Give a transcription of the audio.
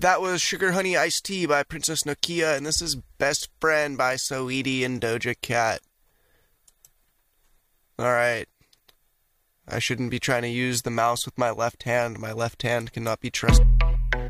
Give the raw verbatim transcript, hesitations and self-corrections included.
That was Sugar Honey Iced Tea by Princess Nokia, and this is Best Friend by Saweetie and Doja Cat. Alright. I shouldn't be trying to use the mouse with my left hand. My left hand cannot be trusted.